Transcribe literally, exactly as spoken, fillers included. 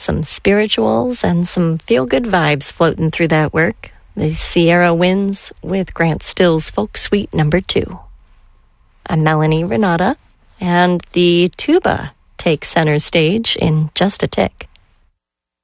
some spirituals and some feel-good vibes floating through that work. The Sierra Winds with Grant Still's Folk Suite number two. I'm Melanie Renata, and the tuba takes center stage in just a tick.